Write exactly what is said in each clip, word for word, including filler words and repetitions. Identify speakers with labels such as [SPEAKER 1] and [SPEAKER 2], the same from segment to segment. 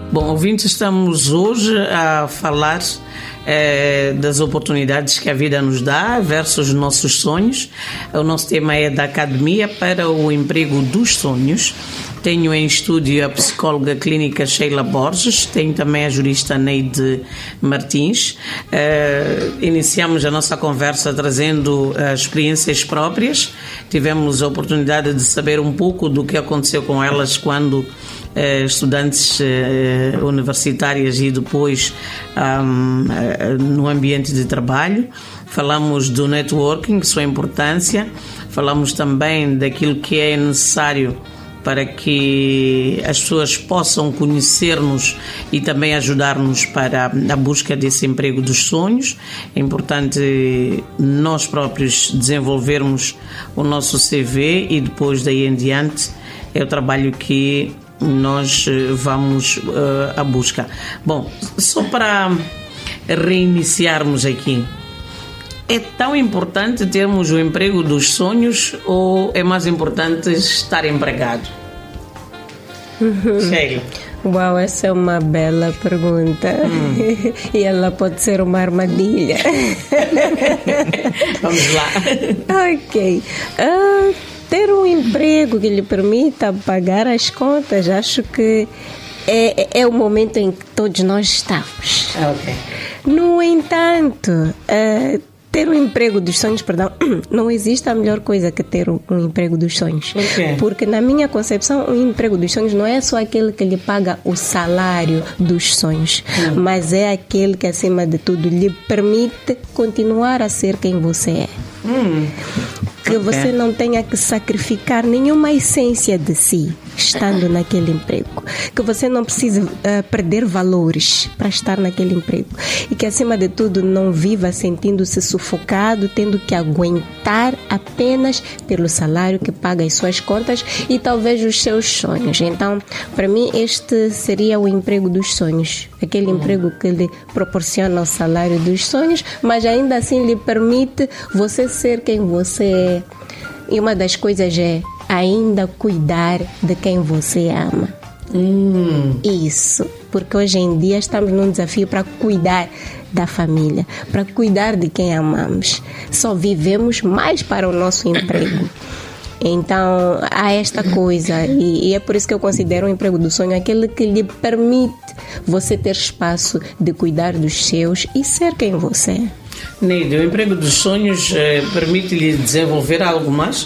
[SPEAKER 1] Bom, ouvintes, estamos hoje a falar eh, das oportunidades que a vida nos dá versus nossos sonhos. O nosso tema é da Academia para o Emprego dos Sonhos. Tenho em estúdio a psicóloga clínica Sheila Borges, tenho também a jurista Neide Martins. Uh, iniciamos a nossa conversa trazendo uh, experiências próprias. Tivemos a oportunidade de saber um pouco do que aconteceu com elas quando uh, estudantes uh, universitárias e depois um, uh, no ambiente de trabalho. Falamos do networking, sua importância. Falamos também daquilo que é necessário para que as pessoas possam conhecer-nos e também ajudar-nos para a busca desse emprego dos sonhos. É importante nós próprios desenvolvermos o nosso C V e depois daí em diante é o trabalho que nós vamos uh, à busca. Bom, só para reiniciarmos aqui, é tão importante termos o emprego dos sonhos ou é mais importante estar empregado?
[SPEAKER 2] Uhum.
[SPEAKER 1] Sheila.
[SPEAKER 2] Uau, essa é uma bela pergunta. Hum. E ela pode ser uma armadilha.
[SPEAKER 1] Vamos lá.
[SPEAKER 2] Ok. Uh, ter um emprego que lhe permita pagar as contas, acho que é, é o momento em que todos nós estamos.
[SPEAKER 1] Ok.
[SPEAKER 2] No entanto, uh, ter um emprego dos sonhos, perdão, não existe a melhor coisa que ter um, um emprego dos sonhos.
[SPEAKER 1] Por quê?
[SPEAKER 2] Porque na minha concepção, um emprego dos sonhos não é só aquele que lhe paga o salário dos sonhos, hum. mas é aquele que, acima de tudo, lhe permite continuar a ser quem você é.
[SPEAKER 1] Hum.
[SPEAKER 2] Que okay. você não tenha que sacrificar nenhuma essência de si estando naquele emprego, que você não precise uh, perder valores para estar naquele emprego e que, acima de tudo, não viva sentindo-se sufocado, tendo que aguentar apenas pelo salário que paga as suas contas e talvez os seus sonhos. Então, para mim, este seria o emprego dos sonhos, aquele uhum. emprego que lhe proporciona o salário dos sonhos, mas ainda assim lhe permite você ser quem você é. E uma das coisas é ainda cuidar de quem você ama.
[SPEAKER 1] Hum.
[SPEAKER 2] Isso, porque hoje em dia estamos num desafio para cuidar da família, para cuidar de quem amamos. Só vivemos mais para o nosso emprego. Então, há esta coisa, e, e é por isso que eu considero o emprego do sonho aquele que lhe permite você ter espaço de cuidar dos seus e ser quem você é.
[SPEAKER 1] Neide, o emprego dos sonhos eh, permite-lhe desenvolver algo mais?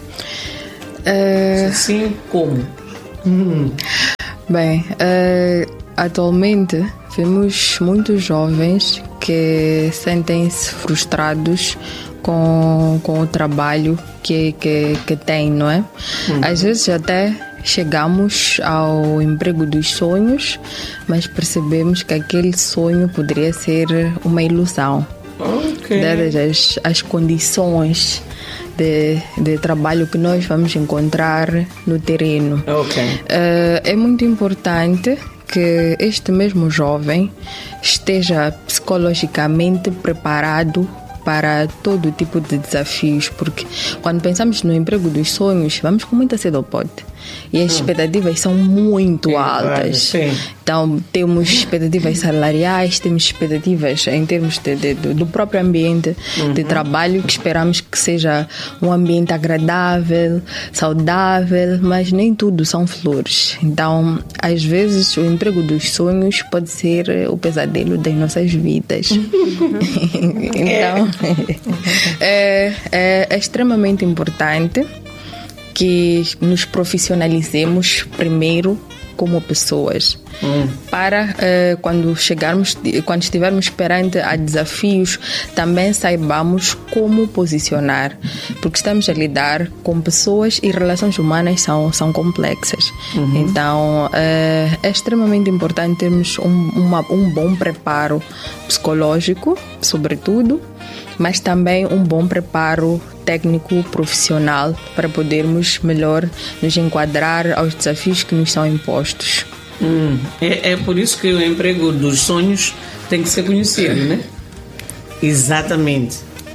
[SPEAKER 3] Uh,
[SPEAKER 1] Sim, como? Hum.
[SPEAKER 3] Bem, uh, atualmente vemos muitos jovens que sentem-se frustrados com, com o trabalho que, que, que têm, não é? Hum. Às vezes até chegamos ao emprego dos sonhos, mas percebemos que aquele sonho poderia ser uma ilusão.
[SPEAKER 1] Okay.
[SPEAKER 3] Dadas as, as condições de, de trabalho que nós vamos encontrar no terreno.
[SPEAKER 1] Okay.
[SPEAKER 3] Uh, é muito importante que este mesmo jovem esteja psicologicamente preparado para todo tipo de desafios, porque quando pensamos no emprego dos sonhos, vamos com muita sede ao pote. E as expectativas são muito é, altas.
[SPEAKER 1] Sim.
[SPEAKER 3] Então, temos expectativas salariais, temos expectativas em termos de, de, do próprio ambiente uhum. de trabalho, que esperamos que seja um ambiente agradável, saudável, mas nem tudo são flores. Então, às vezes, o emprego dos sonhos pode ser o pesadelo das nossas vidas. Então, é, é, é extremamente importante que nos profissionalizemos primeiro como pessoas, hum. para uh, quando chegarmos, quando estivermos perante a desafios, também saibamos como posicionar, porque estamos a lidar com pessoas e relações humanas são, são complexas. Uhum. Então, uh, é extremamente importante termos um, uma, um bom preparo psicológico, sobretudo, mas também um bom preparo técnico, profissional, para podermos melhor nos enquadrar aos desafios que nos são impostos.
[SPEAKER 1] Hum, é, é por isso que o emprego dos sonhos tem que ser conhecido, né? Exatamente.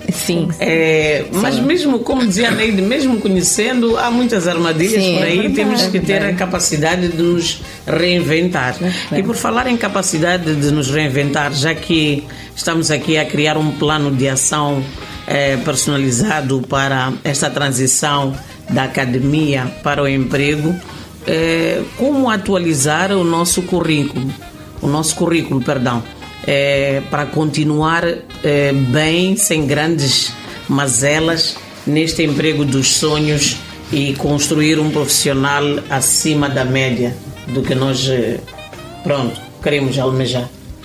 [SPEAKER 3] Sim.
[SPEAKER 1] É, mas mesmo, como dizia a Neide, mesmo conhecendo, há muitas armadilhas. Sim, por aí, é verdade, temos que ter a capacidade de nos reinventar. É, e por falar em capacidade de nos reinventar, já que estamos aqui a criar um plano de ação é, personalizado para esta transição da academia para o emprego, é, como atualizar o nosso currículo, o nosso currículo, perdão, É, para continuar é, bem, sem grandes mazelas, neste emprego dos sonhos e construir um profissional acima da média do que nós, é, pronto, queremos almejar.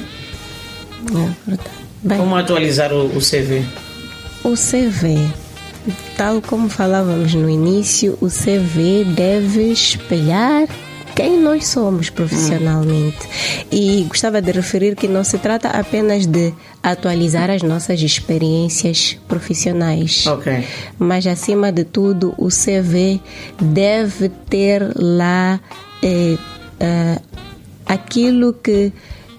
[SPEAKER 2] É, bem,
[SPEAKER 1] como atualizar o, o C V?
[SPEAKER 2] O C V, tal como falávamos no início, o C V deve espelhar quem nós somos profissionalmente. Hum. E gostava de referir que não se trata apenas de atualizar as nossas experiências profissionais.
[SPEAKER 1] Okay.
[SPEAKER 2] Mas, acima de tudo, o C V deve ter lá eh, eh, aquilo que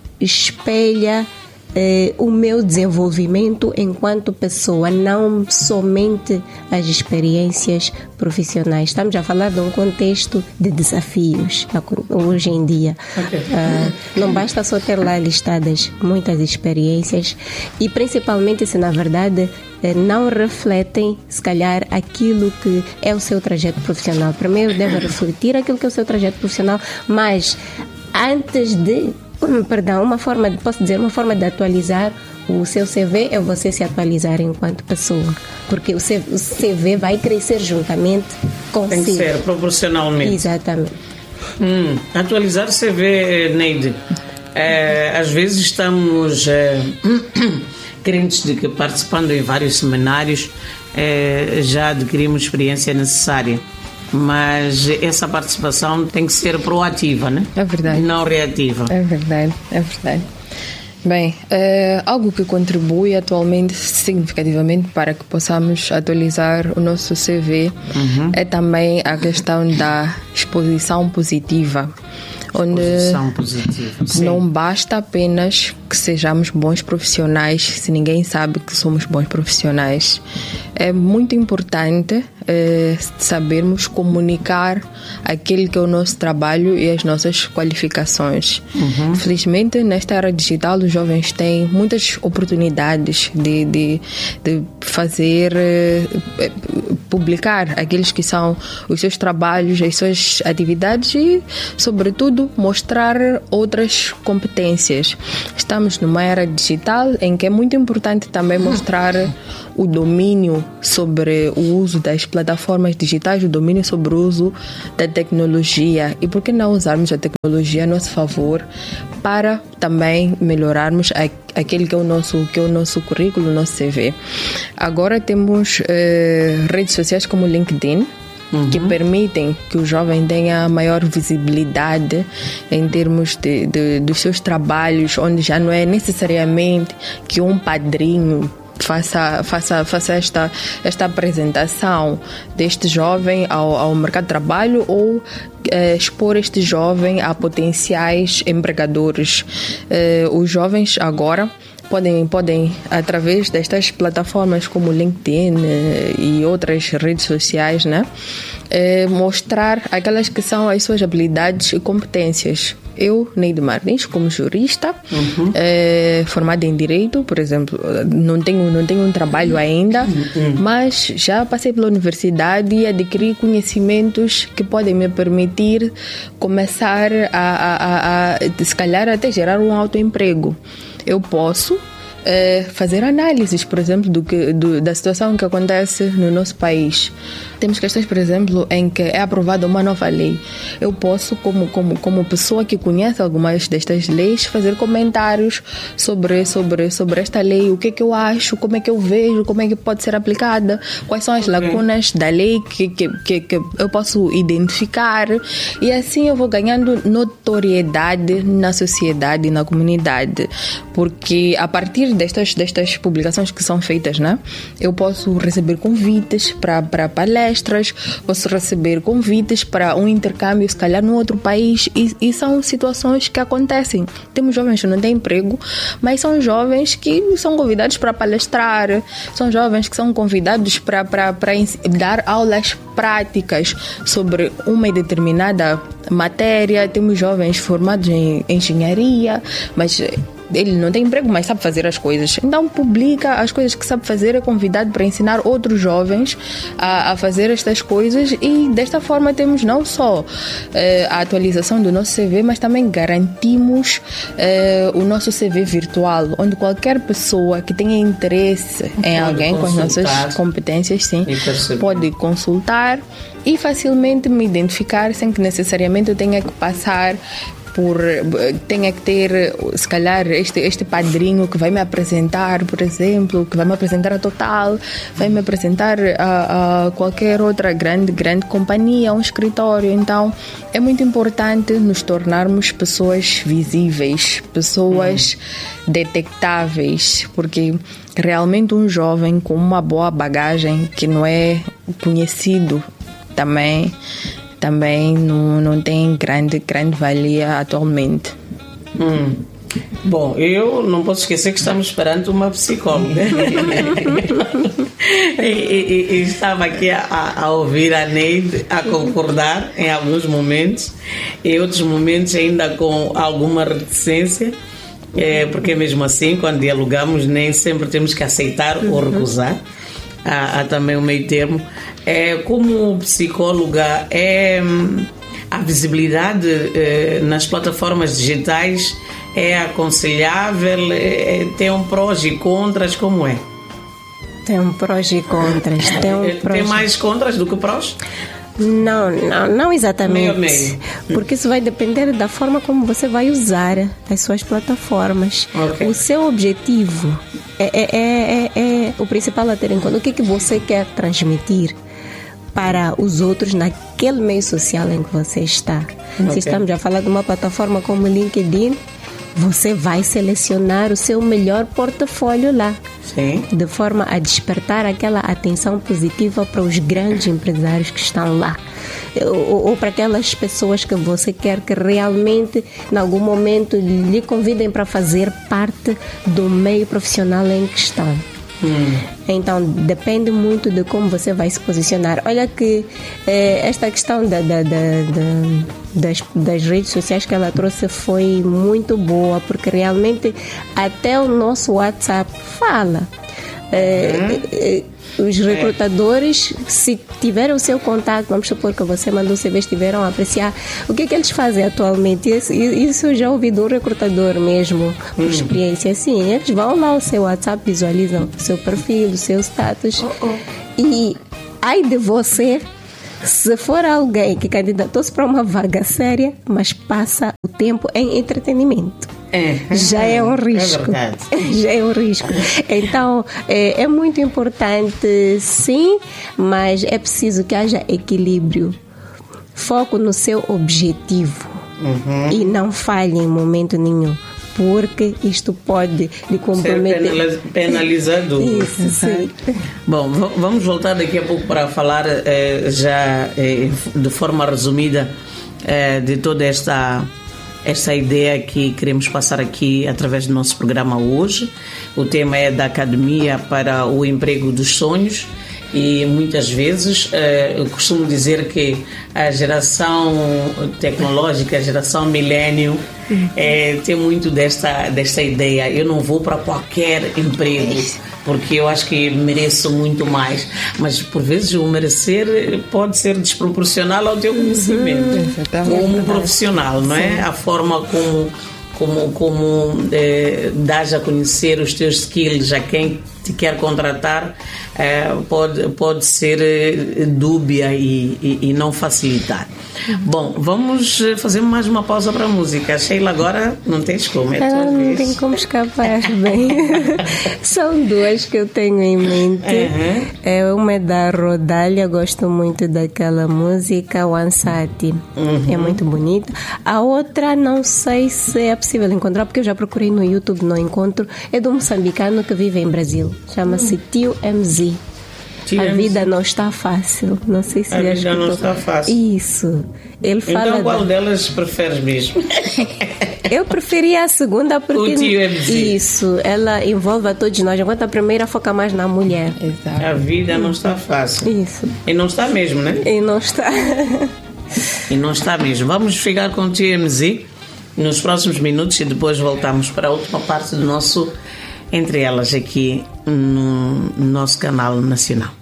[SPEAKER 2] espelha Eh, o meu desenvolvimento enquanto pessoa, não somente as experiências profissionais. Estamos a falar de um contexto de desafios hoje em dia. Okay. Uh, não basta só ter lá listadas muitas experiências e principalmente se na verdade não refletem, se calhar, aquilo que é o seu trajeto profissional. Primeiro deve refletir aquilo que é o seu trajeto profissional, mas antes de Perdão, uma forma, posso dizer, uma forma de atualizar o seu C V é você se atualizar enquanto pessoa, porque o C V vai crescer juntamente consigo.
[SPEAKER 1] Tem que ser proporcionalmente.
[SPEAKER 2] Exatamente.
[SPEAKER 1] Hum, atualizar o C V, Neide. É, às vezes estamos é, crentes de que participando em vários seminários é, já adquirimos experiência necessária. Mas essa participação tem que ser proativa, né?
[SPEAKER 3] É verdade.
[SPEAKER 1] Não reativa.
[SPEAKER 3] É verdade, é verdade. Bem, é, algo que contribui atualmente significativamente para que possamos atualizar o nosso C V uhum. é também a questão da exposição positiva. Onde
[SPEAKER 1] exposição positiva. Sim.
[SPEAKER 3] Não basta apenas que sejamos bons profissionais se ninguém sabe que somos bons profissionais. É muito importante é, sabermos comunicar aquele que é o nosso trabalho e as nossas qualificações. Uhum. Felizmente, nesta era digital, os jovens têm muitas oportunidades de, de, de fazer, é, publicar aqueles que são os seus trabalhos, as suas atividades e, sobretudo, mostrar outras competências. Estamos numa era digital em que é muito importante também mostrar o domínio sobre o uso das plataformas digitais, o domínio sobre o uso da tecnologia e por que não usarmos a tecnologia a nosso favor para também melhorarmos aquele que é o nosso, que é o nosso currículo, o nosso C V. Agora temos eh, redes sociais como o LinkedIn, Uhum. que permitem que o jovem tenha maior visibilidade em termos de, de, dos seus trabalhos, onde já não é necessariamente que um padrinho faça, faça, faça esta, esta apresentação deste jovem ao, ao mercado de trabalho ou eh, expor este jovem a potenciais empregadores. Eh, os jovens agora Podem, podem, através destas plataformas como o LinkedIn eh, e outras redes sociais, né, eh, mostrar aquelas que são as suas habilidades e competências. Eu, Neide Martins, como jurista, uhum. eh, formada em Direito, por exemplo, não tenho, não tenho um trabalho ainda, uhum. mas já passei pela universidade e adquiri conhecimentos que podem me permitir começar a, a, a, a se calhar até gerar um autoemprego. Eu posso é, fazer análises, por exemplo, do que, do, da situação que acontece no nosso país. Temos questões, por exemplo, em que é aprovada uma nova lei. Eu posso, como, como, como pessoa que conhece algumas destas leis, fazer comentários sobre, sobre, sobre esta lei, o que é que eu acho, como é que eu vejo, como é que pode ser aplicada, quais são as lacunas da lei que, que, que, que eu posso identificar. E assim eu vou ganhando notoriedade na sociedade e na comunidade. Porque a partir destas, destas publicações que são feitas, né? Eu posso receber convites para, para palestras, posso receber convites para um intercâmbio, se calhar, num outro país, e, e são situações que acontecem. Temos jovens que não têm emprego, mas são jovens que são convidados para palestrar, são jovens que são convidados para, para, para dar aulas práticas sobre uma determinada matéria. Temos jovens formados em engenharia, mas ele não tem emprego, mas sabe fazer as coisas. Então publica as coisas que sabe fazer, é convidado para ensinar outros jovens a, a fazer estas coisas, e desta forma temos não só eh, a atualização do nosso C V, mas também garantimos eh, o nosso C V virtual, onde qualquer pessoa que tenha interesse em pode alguém com as nossas competências, sim, pode consultar e facilmente me identificar sem que necessariamente eu tenha que passar por, tenha que ter, se calhar, este, este padrinho que vai me apresentar, por exemplo, que vai me apresentar a Total, vai me apresentar a, a qualquer outra grande, grande companhia, um escritório. Então, é muito importante nos tornarmos pessoas visíveis, pessoas hum. detectáveis, porque realmente um jovem com uma boa bagagem, que não é conhecido também, também não, não tem grande, grande valia atualmente.
[SPEAKER 1] Hum. Bom, eu não posso esquecer que estamos esperando uma psicóloga. e, e, e estava aqui a, a ouvir a Neide, a concordar em alguns momentos, em outros momentos ainda com alguma reticência, é, porque mesmo assim, quando dialogamos, nem sempre temos que aceitar ou recusar. Há, há também um meio termo. É, como psicóloga, é, a visibilidade é, nas plataformas digitais é aconselhável? É, tem um prós e contras, como é?
[SPEAKER 2] Tem um prós e contras. Tem, um prós...
[SPEAKER 1] tem mais contras do que prós?
[SPEAKER 2] Não, não, não exatamente.
[SPEAKER 1] Meio, meio.
[SPEAKER 2] Porque isso vai depender da forma como você vai usar as suas plataformas. Okay. O seu objetivo é, é, é, é, é o principal a ter em conta. O que, é que você quer transmitir para os outros naquele meio social em que você está. Okay. Se estamos a falar de uma plataforma como o LinkedIn, você vai selecionar o seu melhor portfólio lá.
[SPEAKER 1] Sim.
[SPEAKER 2] De forma a despertar aquela atenção positiva para os grandes empresários que estão lá. Ou, ou para aquelas pessoas que você quer que realmente, em algum momento, lhe convidem para fazer parte do meio profissional em que estão. Hum. Então depende muito de como você vai se posicionar. Olha que eh, esta questão da, da, da, da, das, das redes sociais que ela trouxe foi muito boa, porque realmente até o nosso WhatsApp fala. Eh, hum. eh, os recrutadores, se tiverem o seu contato, vamos supor que você mandou o C V, estiveram a apreciar, o que é que eles fazem atualmente? Isso, isso eu já ouvi de um recrutador mesmo, por hum. experiência. Sim, eles vão lá ao seu WhatsApp, visualizam o seu perfil, o seu status, oh, oh. e ai de você, se for alguém que candidatou-se para uma vaga séria, mas passa o tempo em entretenimento. É, já é um risco. É já é um risco. Então, é, é muito importante, sim, mas é preciso que haja equilíbrio. Foco no seu objetivo. Uhum. E não falhe em momento nenhum, porque isto pode lhe comprometer.
[SPEAKER 1] Ser penalizador.
[SPEAKER 2] Isso, sim.
[SPEAKER 1] Bom, vamos voltar daqui a pouco para falar eh, já eh, de forma resumida eh, de toda esta... esta ideia que queremos passar aqui através do nosso programa hoje. O tema é da Academia para o Emprego dos Sonhos, e muitas vezes eh, eu costumo dizer que a geração tecnológica, a geração milênio, eh, tem muito desta, desta ideia. Eu não vou para qualquer emprego, porque eu acho que mereço muito mais. Mas, por vezes, o merecer pode ser desproporcional ao teu conhecimento, uhum, como profissional, não é? Sim. A forma como, como, como é, dás a conhecer os teus skills a quem te quer contratar, eh, pode, pode ser eh, dúbia e, e, e não facilitar. Bom, vamos fazer mais uma pausa para a música. Sheila, agora não tens como, é
[SPEAKER 2] Agora
[SPEAKER 1] tua
[SPEAKER 2] não
[SPEAKER 1] vez.
[SPEAKER 2] tem como escapar bem. São duas que eu tenho em mente.
[SPEAKER 1] Uhum.
[SPEAKER 2] É, uma é da Rodália, gosto muito daquela música, Wansati.
[SPEAKER 1] Uhum.
[SPEAKER 2] É muito bonita. A outra, não sei se é possível encontrar, porque eu já procurei no YouTube, não encontro. É de um moçambicano que vive em Brasil. Chama-se uhum. Tio M Z.
[SPEAKER 1] Tio
[SPEAKER 2] a
[SPEAKER 1] M Z.
[SPEAKER 2] vida não está fácil. Não sei se
[SPEAKER 1] A
[SPEAKER 2] já
[SPEAKER 1] vida não
[SPEAKER 2] escutou.
[SPEAKER 1] está fácil.
[SPEAKER 2] Isso. Ele fala
[SPEAKER 1] então, qual
[SPEAKER 2] da...
[SPEAKER 1] delas preferes mesmo?
[SPEAKER 2] Eu preferia a segunda porque...
[SPEAKER 1] O Tio M Z.
[SPEAKER 2] Isso, ela envolve a todos nós, enquanto a primeira foca mais na mulher.
[SPEAKER 3] Exato.
[SPEAKER 1] A vida não está fácil.
[SPEAKER 2] Isso.
[SPEAKER 1] E não está mesmo, né?
[SPEAKER 2] E não está.
[SPEAKER 1] E não está mesmo. Vamos ficar com o Tio M Z nos próximos minutos e depois voltamos para a última parte do nosso Entre Elas aqui no nosso canal nacional.